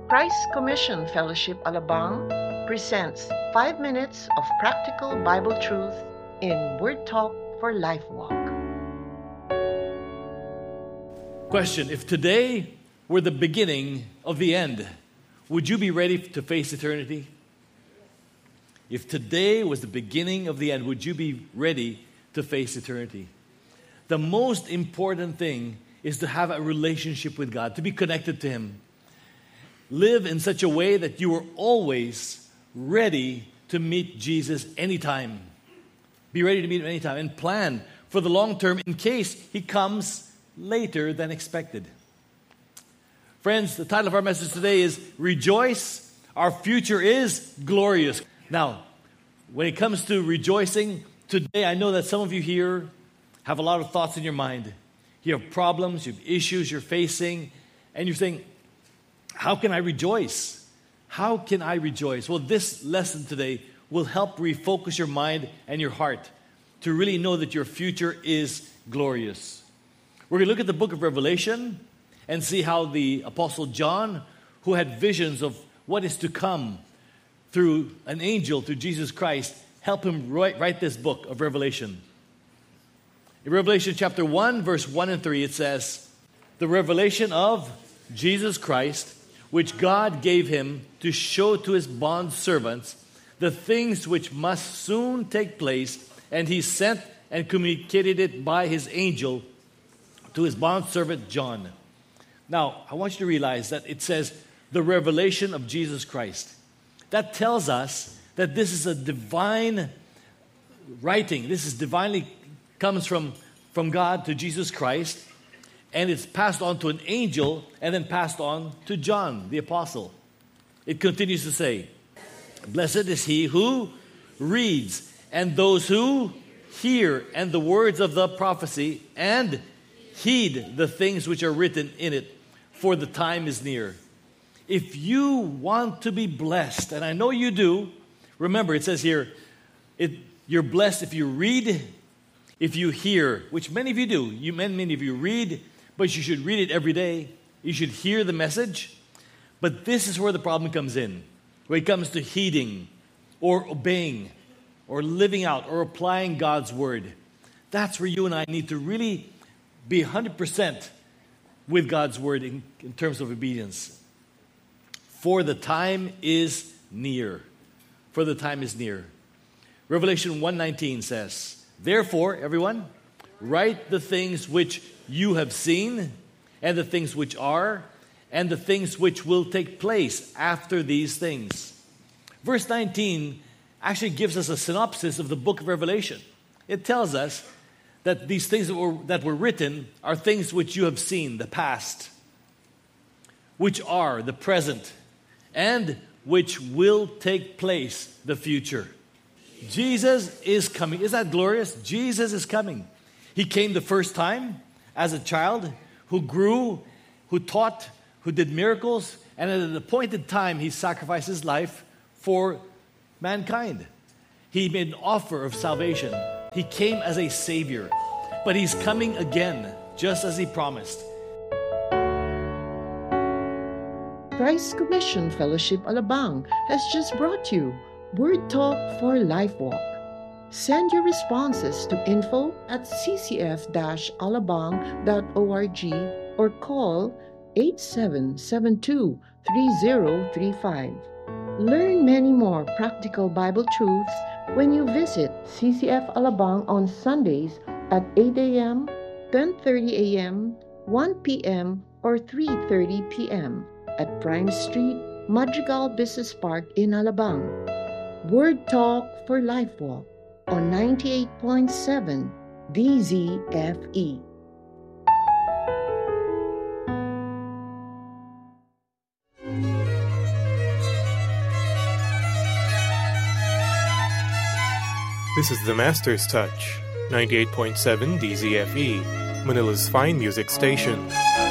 Christ Commission Fellowship Alabang presents 5 minutes of practical Bible truth in Word Talk for Life Walk. Question: if today were the beginning of the end, would you be ready to face eternity? If today was the beginning of the end, would you be ready to face eternity? The most important thing is to have a relationship with God, to be connected to Him. Live in such a way that you are always ready to meet Jesus anytime. Be ready to meet Him anytime and plan for the long term in case He comes later than expected. Friends, the title of our message today is Rejoice, Our Future is Glorious. Now, when it comes to rejoicing, today I know that some of you here have a lot of thoughts in your mind. You have problems, you have issues you're facing, and you're saying, how can I rejoice? How can I rejoice? Well, this lesson today will help refocus your mind and your heart to really know that your future is glorious. We're going to look at the book of Revelation and see how the Apostle John, who had visions of what is to come through an angel, through Jesus Christ, help him write this book of Revelation. In Revelation chapter 1, verse 1 and 3, it says, the revelation of Jesus Christ, which God gave him to show to his bond servants the things which must soon take place, and he sent and communicated it by his angel to his bond servant John. Now, I want you to realize that it says the revelation of Jesus Christ. That tells us that this is a divine writing. This is divinely comes from God to Jesus Christ, and it's passed on to an angel and then passed on to John, the apostle. It continues to say, blessed is he who reads, and those who hear, and the words of the prophecy, and heed the things which are written in it, for the time is near. If you want to be blessed, and I know you do, remember it says here, you're blessed if you read, if you hear, which many of you do. Many of you read, but you should read it every day. You should hear the message. But this is where the problem comes in, where it comes to heeding or obeying or living out or applying God's word. That's where you and I need to really be 100% with God's word in terms of obedience. For the time is near. For the time is near. Revelation 1:19 says, therefore, everyone, write the things which you have seen, and the things which are, and the things which will take place after these things. Verse 19 actually gives us a synopsis of the book of Revelation. It tells us that these things that were written are things which you have seen, the past, which are the present, and which will take place, the future. Jesus is coming. Isn't that glorious? Jesus is coming. He came the first time as a child who grew, who taught, who did miracles, and at an appointed time he sacrificed his life for mankind. He made an offer of salvation. He came as a savior, but he's coming again, just as he promised. Christ Commission Fellowship Alabang has just brought you Word Talk for Life Walk. Send your responses to info@ccf-alabang.org or call 8772-3035. Learn many more practical Bible truths when you visit CCF Alabang on Sundays at 8 a.m., 10:30 a.m., 1 p.m., or 3:30 p.m. at Prime Street, Madrigal Business Park in Alabang. Word Talk for Life Walk on 98.7 DZFE. This is the Master's Touch, 98.7 DZFE, Manila's fine music station.